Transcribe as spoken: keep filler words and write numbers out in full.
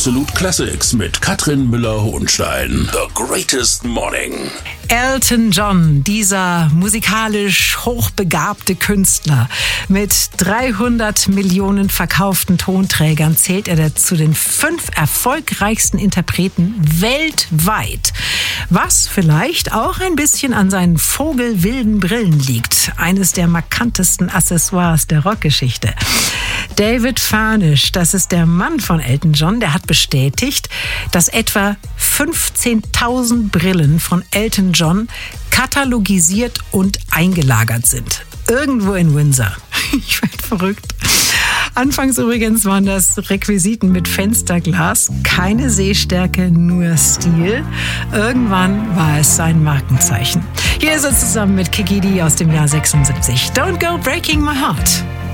Absolute Classics mit Katrin Müller-Hohenstein. The Greatest Morning. Elton John, dieser musikalisch hochbegabte Künstler. Mit dreihundert Millionen verkauften Tonträgern zählt er zu den fünf erfolgreichsten Interpreten weltweit. Was vielleicht auch ein bisschen an seinen vogelwilden Brillen liegt. Eines der markantesten Accessoires der Rockgeschichte. David Furnish, das ist der Mann von Elton John, der hat bestätigt, dass etwa fünfzehntausend Brillen von Elton John katalogisiert und eingelagert sind. Irgendwo in Windsor. Ich werde verrückt. Anfangs übrigens waren das Requisiten mit Fensterglas, keine Sehstärke, nur Stil. Irgendwann war es sein Markenzeichen. Hier ist er zusammen mit Kiki Dee aus dem Jahr sechsundsiebzig. Don't go breaking my heart.